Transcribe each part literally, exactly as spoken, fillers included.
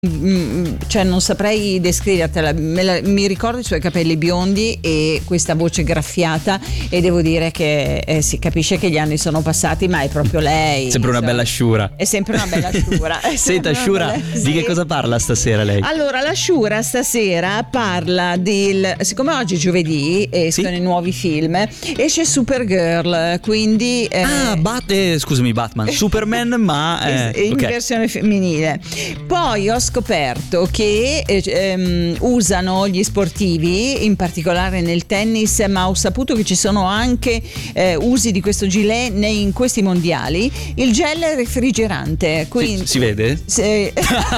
Mm, cioè non saprei descrivertela. Me la, mi ricordo i suoi capelli biondi e questa voce graffiata, e devo dire che eh, si capisce che gli anni sono passati, ma è proprio lei. Sempre una insomma. bella sciura. È sempre una bella sciura. Senta Sciura, bella... di sì. che cosa parla stasera lei? Allora, la Sciura stasera parla del, siccome oggi è giovedì escono Sì. i nuovi film, esce Supergirl, quindi eh, Ah, Bat- eh, scusami Batman, Superman, ma eh, in ok. versione femminile. Poi ho scoperto che eh, ehm, usano gli sportivi, in particolare nel tennis, ma ho saputo che ci sono anche eh, usi di questo gilet nei, in questi mondiali, il gel refrigerante. Quindi, Si, si vede? se...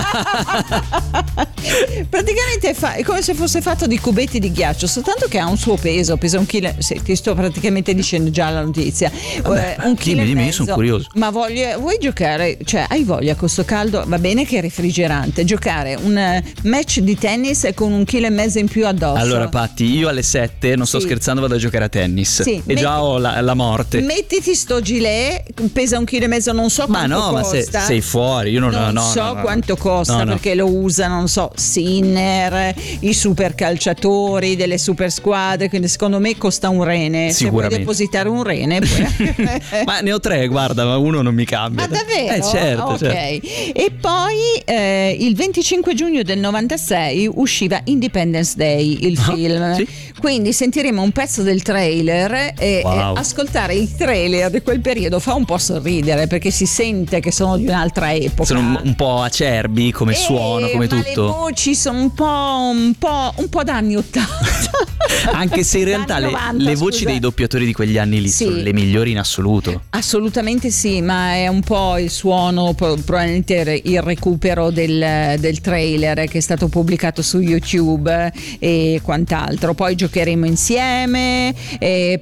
praticamente è, fa- è come se fosse fatto di cubetti di ghiaccio, soltanto che ha un suo peso, pesa un chilo. Sì, ti sto praticamente dicendo già la notizia. Vabbè, eh, un chilo dimmi, e dimmi, io mezzo. sono curioso. Ma voglio, vuoi giocare? Cioè, hai voglia con sto caldo? Va bene che è refrigerante. Giocare un eh, match di tennis con un chilo e mezzo in più addosso. Allora Patti, io alle sette, non sto Sì. scherzando, vado a giocare a tennis. Sì, E metti- già ho la, la morte. Mettiti sto gilet, pesa un chilo e mezzo, non so Ma quanto no, ma se, costa. sei fuori, io non, Non no, so no, no, quanto costa, no, no. perché lo usano, non so, Sinner, i super calciatori delle super squadre, quindi secondo me costa un rene. Se vuoi Sicuramente. depositare un rene, puoi... Ma ne ho tre, guarda, ma uno non mi cambia. Ma davvero? Eh certo, ok. certo. E poi eh, il venticinque giugno del novantasei usciva Independence Day, il Ah, film. sì. Quindi sentiremo un pezzo del trailer e, Wow. e ascoltare il trailer di quel periodo fa un po' sorridere, perché si sente che sono di un'altra epoca. Sono un, un po' acerbi come Eh, suono, come ma tutto. le voci sono un po', un po', un po' d'anni ottanta. Anche se in realtà Anni le, novanta, le voci scusa. dei doppiatori di quegli anni lì Sì. sono le migliori in assoluto. Assolutamente sì, ma è un po' il suono, pro- probabilmente il recupero del, del trailer che è stato pubblicato su YouTube e quant'altro. Poi giocheremo insieme e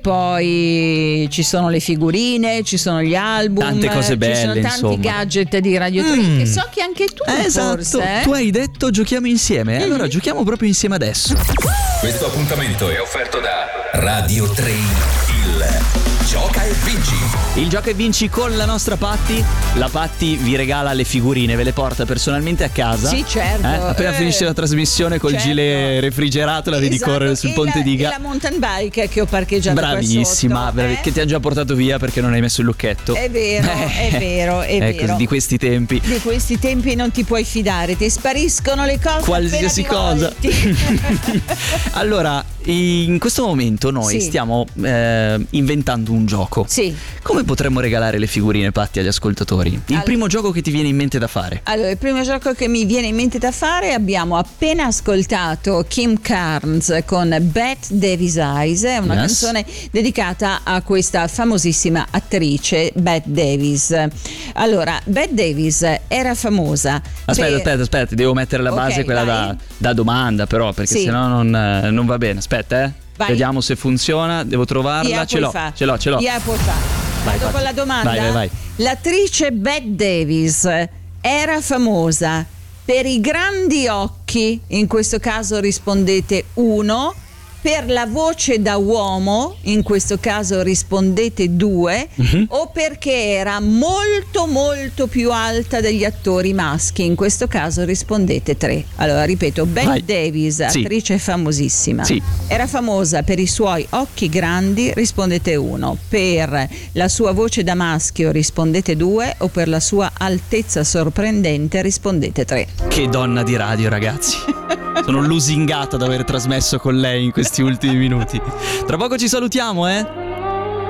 poi ci sono le figurine, ci sono gli album, Tante cose belle, ci sono tanti insomma. gadget di Radio tre Mm. che so che anche tu Eh, esatto, forse. eh? tu hai detto giochiamo insieme, eh? Allora giochiamo proprio insieme adesso. Questo appuntamento è offerto da Radio tre, il Gioca e Vinci. Il Gioca e Vinci con la nostra Patti. La Patti vi regala le figurine, ve le porta personalmente a casa. Sì, certo. Eh? Appena Eh, finisce la trasmissione col certo. gilet refrigerato la vedi Esatto, correre sul e ponte la, di e Ga. la mountain bike che ho parcheggiato qua Bravissima, sotto, bravi- eh? che ti ha già portato via perché non hai messo il lucchetto. È vero, è vero, è Ecco, vero. di questi tempi. Di questi tempi non ti puoi fidare, ti spariscono le cose Qualsiasi appena cosa. ti volti. Allora, in questo momento noi Sì. stiamo eh, inventando un gioco. Sì. Come potremmo regalare le figurine, Patti, agli ascoltatori? Il Allora- primo gioco che ti viene in mente da fare? Allora, il primo gioco che mi viene in mente da fare, abbiamo appena ascoltato Kim Carnes con Bette Davis Eyes, è una Yes. canzone dedicata a questa famosissima attrice Bette Davis. Allora, Bette Davis era famosa. Aspetta, per- aspetta, aspetta, devo mettere la base, Ok, quella da, vai. da domanda, però, perché Sì. sennò non, eh, non va bene. Aspetta, eh. Vai. Vediamo se funziona. Devo trovarla. Ia ce puoi l'ho, fa. ce l'ho, ce l'ho. Ia puoi fa. Vai, Vado Patti. con la domanda. Vai, vai, vai. L'attrice Bette Davis era famosa per i grandi occhi, in questo caso rispondete uno, per la voce da uomo, in questo caso rispondete due, Mhm. o perché era molto molto più alta degli attori maschi, in questo caso rispondete tre. Allora ripeto, Bette Vai. Davis, Sì. attrice famosissima, Sì. era famosa per i suoi occhi grandi, rispondete uno, per la sua voce da maschio rispondete due, o per la sua altezza sorprendente rispondete tre. Che donna di radio, ragazzi. Sono lusingato ad aver trasmesso con lei in questi ultimi minuti. Tra poco ci salutiamo, eh.